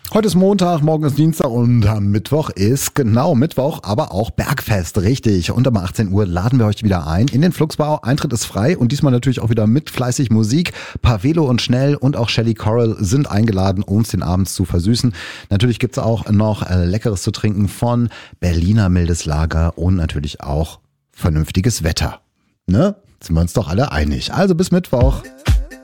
Heute ist Montag, morgen ist Dienstag und am Mittwoch ist genau Mittwoch, aber auch Bergfest, richtig. Und um 18 Uhr laden wir euch wieder ein in den Flugsbau. Eintritt ist frei und diesmal natürlich auch wieder mit fleißig Musik. Pavelo und Schnell und auch Shelly Coral sind eingeladen, uns den Abend zu versüßen. Natürlich gibt's auch noch Leckeres zu trinken von Berliner Mildes Lager und natürlich auch vernünftiges Wetter. Ne? Sind wir uns doch alle einig. Also bis Mittwoch.